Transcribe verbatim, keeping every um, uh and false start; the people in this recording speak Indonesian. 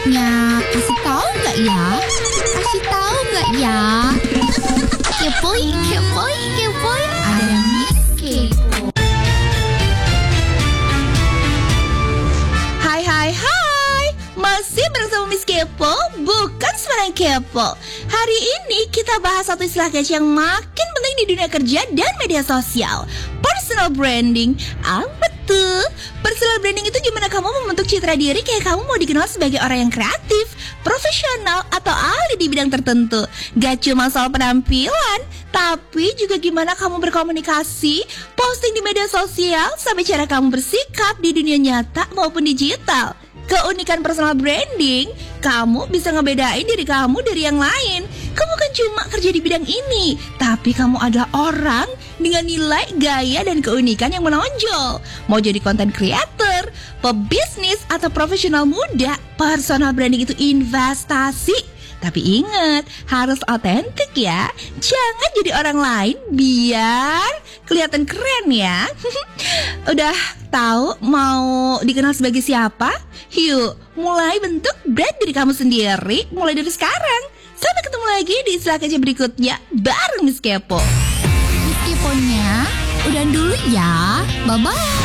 berikutnya. Kasih tahu nggak ya? Kasih tahu nggak ya? Kepoy, kepoy, kepoy. Ada Miss Kepo. Hai hai hai, masih bersama Miss Kepo, bukan sembarang kepo. Hari ini kita bahas satu istilah kece yang makin penting di dunia kerja dan media sosial. Personal branding. Apa tuh? Personal branding itu gimana kamu membentuk citra diri kayak kamu mau dikenal sebagai orang yang kreatif, profesional, atau ahli di bidang tertentu. Gak cuma soal penampilan, tapi juga gimana kamu berkomunikasi, posting di media sosial, sampai cara kamu bersikap di dunia nyata maupun digital. Keunikan personal branding, kamu bisa ngebedain diri kamu dari yang lain. Kamu kan cuma kerja di bidang ini, tapi kamu adalah orang dengan nilai, gaya, dan keunikan yang menonjol. Mau jadi content creator, pebisnis, atau profesional muda, personal branding itu investasi. Tapi ingat, harus otentik ya. Jangan jadi orang lain biar kelihatan keren ya. Udah tahu mau dikenal sebagai siapa? Yuk, mulai bentuk brand diri kamu sendiri mulai dari sekarang. Sampai ketemu lagi di istilah kece berikutnya bareng Miss Kepo. Miss Keponya, udah dulu ya. Bye-bye.